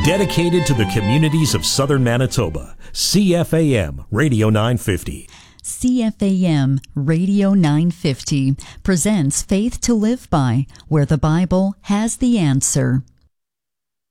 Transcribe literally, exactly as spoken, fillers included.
Dedicated to the communities of southern Manitoba, C F A M Radio nine fifty. C F A M Radio nine fifty presents Faith to Live By, where the Bible has the answer.